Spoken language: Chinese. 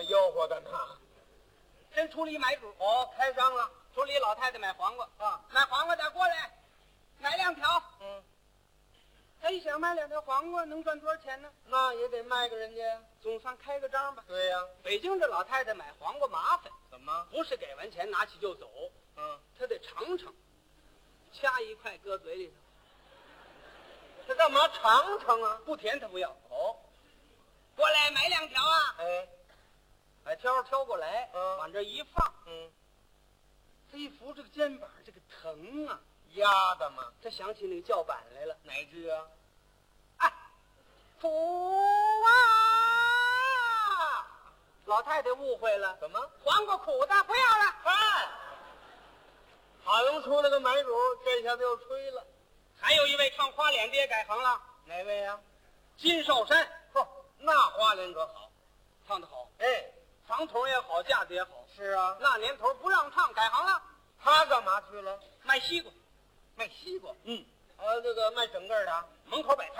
么吆喝的呢？ 真处理买主哦，开张了。 处理老太太买黄瓜啊， 买黄瓜的过来，买2条。 嗯， 他一想买2条黄瓜能赚多少钱呢？ 那也得卖给人家呀。 总算开个张吧。 对呀。 北京这老太太买黄瓜麻烦， 怎么？ 不是给完钱拿起就走，她得尝尝，掐一块搁嘴里头。 这干嘛尝尝啊？ 不甜她不要。 哦， 过来买2条啊！ 哎， 把挑过来，往这一放，他一扶这个肩膀，这个疼啊， 压的嘛。 他想起那个叫板来了， 哪句啊？ 哎，福啊！老太太误会了， 怎么？ 黄瓜苦的不要了。 嗨，好容易出了个买主，这下子又吹了。 还有一位唱花脸的也改行了， 哪位呀？ 金寿山， 嚯，那花脸可好， 唱得好， 哎， 房筒也好，架子也好。 是啊， 那年头不让唱，改行了， 他干嘛去了？ 卖西瓜。 卖西瓜。 这个卖整个的， 门口摆摊。